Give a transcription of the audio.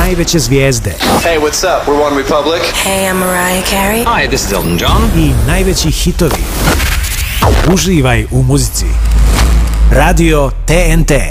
najveće zvijezde. Hey, what's up? We're One Republic. Hey, I'm Mariah Carey. Hi, this is Elton John. I najveći hitovi. Uživaj u muzici. Radio TNT.